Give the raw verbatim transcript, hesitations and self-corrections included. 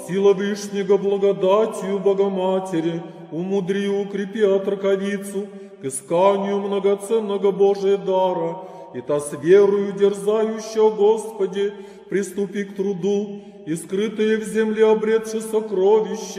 сила Вышнего благодатью Богоматери, умудри и укрепи отраковицу к исканию многоценного Божия дара, и та с верою дерзающая Господи, приступи к труду, и скрытые в земле обретши сокровища